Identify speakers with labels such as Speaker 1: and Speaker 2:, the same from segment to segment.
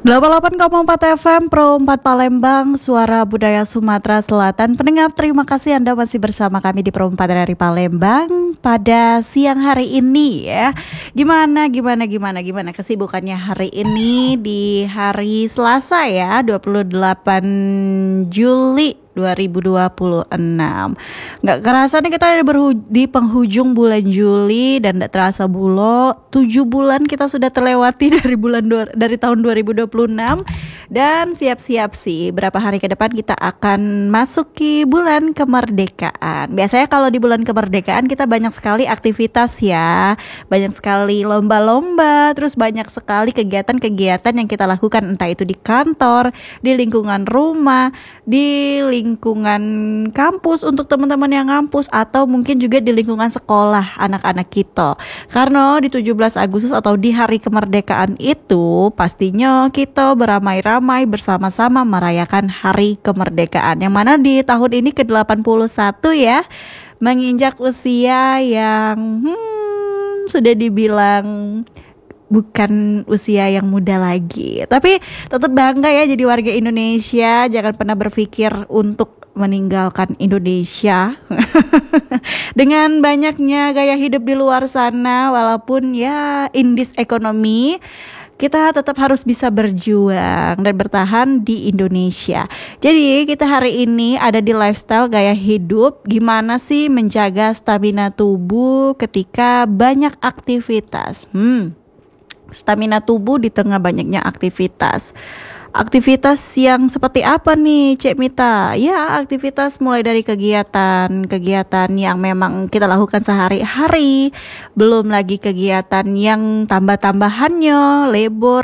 Speaker 1: 88,4 FM Pro 4 Palembang, suara budaya Sumatera Selatan. Pendengar, terima kasih Anda masih bersama kami di Pro 4 dari Palembang pada siang hari ini ya. Gimana kesibukannya hari ini di hari Selasa ya, 28 Juli 2026. Nggak kerasa nih kita ada di penghujung bulan Juli dan nggak terasa 7 bulan kita sudah terlewati dari tahun 2026 dan siap-siap sih berapa hari ke depan kita akan masuki bulan kemerdekaan. Biasanya kalau di bulan kemerdekaan kita banyak sekali aktivitas ya, banyak sekali lomba-lomba, terus banyak sekali kegiatan-kegiatan yang kita lakukan, entah itu di kantor, di lingkungan rumah, di lingkungan kampus untuk teman-teman yang ngampus, atau mungkin juga di lingkungan sekolah anak-anak kita. Karena di 17 Agustus atau di hari kemerdekaan itu pastinya kita beramai-ramai bersama-sama merayakan hari kemerdekaan, yang mana di tahun ini ke-81 ya, menginjak usia yang sudah dibilang bukan usia yang muda lagi, tapi tetap bangga ya jadi warga Indonesia. Jangan pernah berpikir untuk meninggalkan Indonesia dengan banyaknya gaya hidup di luar sana. Walaupun ya in this economy, kita tetap harus bisa berjuang dan bertahan di Indonesia. Jadi kita hari ini ada di lifestyle gaya hidup. Gimana sih menjaga stamina tubuh ketika banyak aktivitas? Stamina tubuh di tengah banyaknya aktivitas. Aktivitas yang seperti apa nih Cek Mita? Ya, aktivitas mulai dari kegiatan yang memang kita lakukan sehari-hari, belum lagi kegiatan yang tambah-tambahannya,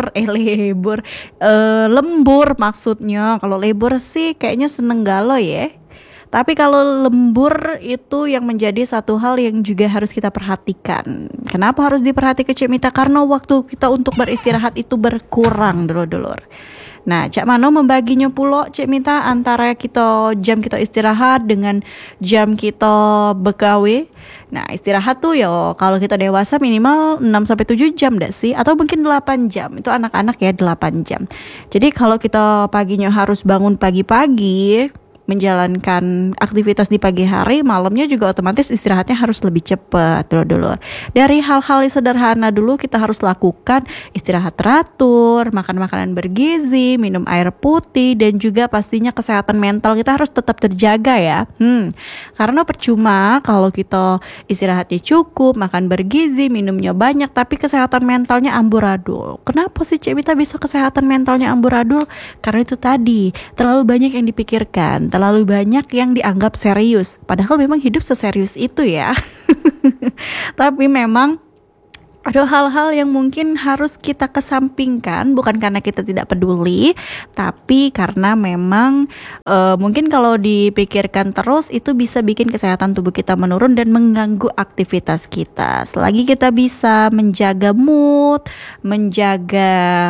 Speaker 1: lembur maksudnya. Kalau lembur sih kayaknya seneng galau ya. Tapi kalau lembur itu yang menjadi satu hal yang juga harus kita perhatikan. Kenapa harus diperhatikan Cek Mita? Karena waktu kita untuk beristirahat itu berkurang dulur-dulur. Nah, Cak Mano membaginya pulo Cek Mita antara jam kita istirahat dengan jam kita begawe. Nah, istirahat tuh ya kalau kita dewasa minimal 6-7 jam dah sih, atau mungkin 8 jam. Itu anak-anak ya 8 jam. Jadi kalau kita paginya harus bangun pagi-pagi, menjalankan aktivitas di pagi hari, malamnya juga otomatis istirahatnya harus lebih cepat dulu. Dari hal-hal yang sederhana dulu kita harus lakukan: istirahat teratur, makan makanan bergizi, minum air putih, dan juga pastinya kesehatan mental kita harus tetap terjaga ya. Karena percuma kalau kita istirahatnya cukup, makan bergizi, minumnya banyak, tapi kesehatan mentalnya amburadul. Kenapa sih Cek Mita bisa kesehatan mentalnya amburadul? Karena itu tadi, terlalu banyak yang dipikirkan, terlalu banyak yang dianggap serius. Padahal memang hidup seserius itu ya. Tapi memang ada hal-hal yang mungkin harus kita kesampingkan, bukan karena kita tidak peduli, tapi karena memang mungkin kalau dipikirkan terus itu bisa bikin kesehatan tubuh kita menurun dan mengganggu aktivitas kita. Selagi kita bisa menjaga mood, menjaga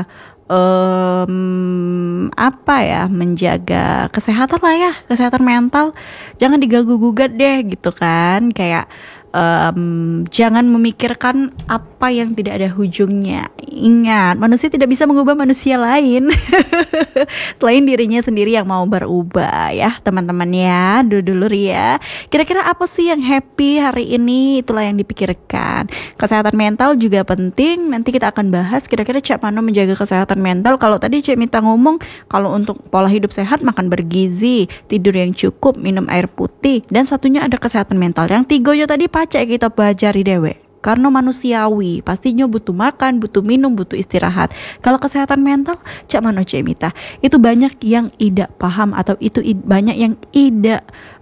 Speaker 1: menjaga kesehatan lah ya, kesehatan mental, jangan diganggu-gugat deh gitu kan. Kayak jangan memikirkan apa yang tidak ada ujungnya. Ingat, manusia tidak bisa mengubah manusia lain selain dirinya sendiri yang mau berubah ya teman-teman ya, dulur ya. Kira-kira apa sih yang happy hari ini? Itulah yang dipikirkan. Kesehatan mental juga penting. Nanti kita akan bahas kira-kira Cak Mano menjaga kesehatan mental. Kalau tadi Cak Mita ngomong kalau untuk pola hidup sehat, makan bergizi, tidur yang cukup, minum air putih, dan satunya ada kesehatan mental. Yang tiga tadi pacek kita pelajari dewe. Karena manusiawi, pastinya butuh makan, butuh minum, butuh istirahat. Kalau kesehatan mental, Cak Mano Cek Mita, itu banyak yang tidak paham, atau itu banyak yang tidak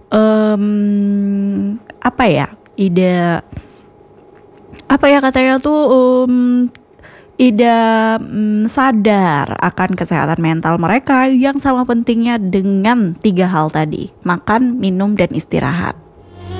Speaker 1: tidak sadar akan kesehatan mental mereka yang sama pentingnya dengan 3 hal tadi: makan, minum, dan istirahat.